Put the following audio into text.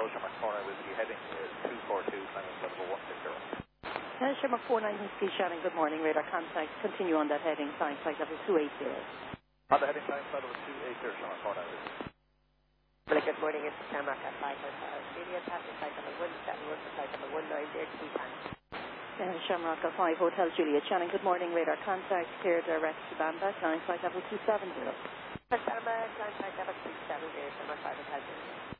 Hello, Shamrock 49 Whiskey, heading 242, climbing level 160. Shamrock 49 Whiskey, Shannon, good morning. Radar contact, continue on that heading, flying flight level 280. On the heading, flying flight level 280, Shamrock 49 Whiskey. Well, good morning, it's Shamrock at 5 Hotel Studio, passing flight number 171 for flight number 190 to Busan. Shamrock at 5 Hotel Juliet, Shannon, good morning. Radar contact, clear direct to Bamba, flying flight level 270. Bamba, flying flight level 270, Shamrock 5 Hotel Juliet.